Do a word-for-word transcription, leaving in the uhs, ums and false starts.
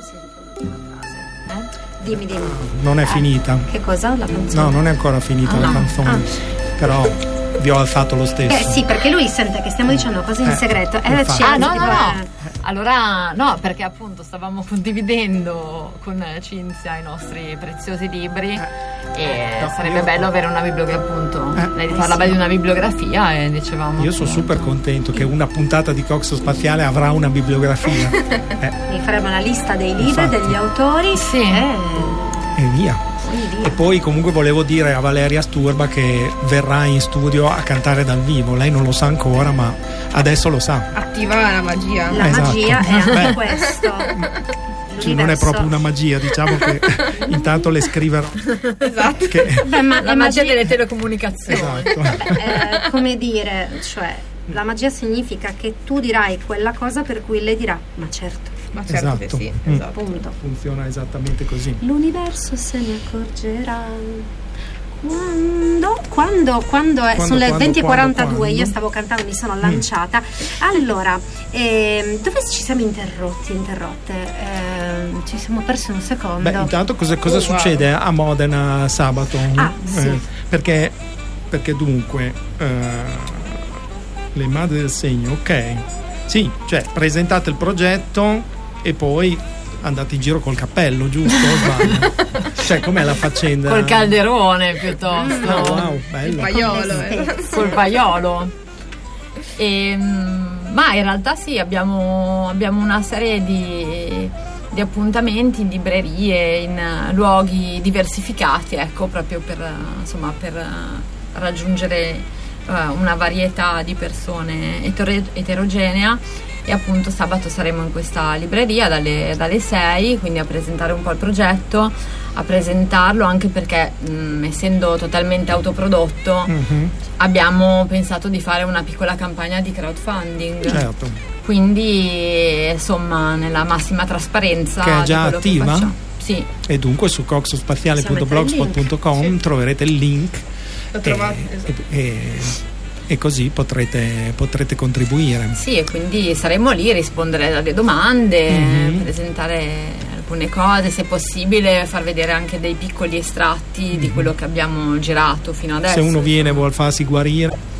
sento l'ultima frase. Eh? Dimmi, dimmi. Non è eh. finita. Che cosa? La canzone? No, non è ancora finita ah, la no. canzone. Ah. Però vi ho alzato lo stesso. Eh sì, perché lui sente che stiamo dicendo cose in Eh, segreto. Eh, infatti. ci Ah, no, no, tipo, no. eh. Allora, no, perché appunto stavamo condividendo con Cinzia i nostri preziosi libri Eh. e No, sarebbe io- bello avere una bibliografia, appunto. Eh. Lei parlava sì. di una bibliografia e dicevamo. Io sono appunto. super contento che una puntata di Coxo Spaziale avrà una bibliografia. eh, Mi faremo la lista dei libri, Infatti. degli autori. Sì. E e via. poi via. E poi comunque volevo dire a Valeria Sturba che verrà in studio a cantare dal vivo. Lei non lo sa ancora, ma adesso lo sa. Attiva la magia. La Esatto. magia è anche Beh. questo. Cioè, non è proprio una magia, diciamo che intanto le scriverò. Esatto. Che, Beh, ma La magia delle telecomunicazioni. esatto. eh, come dire, cioè la magia significa che tu dirai quella cosa per cui lei dirà ma certo, Ma certo Esatto. che sì, Mm. esatto. punto. Funziona esattamente così. L'universo se ne accorgerà quando quando quando, è, Quando, sono le quando, venti e quarantadue, quando? io stavo cantando, mi sono lanciata. Allora, ehm, dove ci siamo interrotti interrotte Ehm, ci siamo persi un secondo. Beh, intanto cosa, cosa Oh, wow. succede a Modena sabato? Ah, sì. Eh, perché, perché dunque eh, le madri del segno, ok, sì, cioè presentate il progetto e poi andate in giro col cappello, giusto? O sbaglio? Cioè, com'è la faccenda? Col calderone piuttosto. Ah, wow, bello. Il paiolo. Con le eh. spezie. Col paiolo. E, ma in realtà sì, abbiamo, abbiamo una serie di, di appuntamenti in librerie, in uh, luoghi diversificati, ecco, proprio per, uh, insomma, per uh, raggiungere uh, una varietà di persone etero- eterogenea. E appunto sabato saremo in questa libreria dalle, dalle sei, quindi a presentare un po' il progetto, a presentarlo anche perché mh, essendo totalmente autoprodotto Mhm, abbiamo pensato di fare una piccola campagna di crowdfunding, certo. quindi insomma nella massima trasparenza Che è di già quello attiva? che facciamo. Sì, E dunque su coxospaziale punto blogspot punto com Sì. troverete il link Lo e, trovate, esatto. e- e- e così potrete, potrete contribuire. sì, e quindi saremo lì a rispondere alle domande, Mhm. presentare alcune cose, se possibile far vedere anche dei piccoli estratti di quello che abbiamo girato fino adesso. Se uno viene e vuol farsi guarire,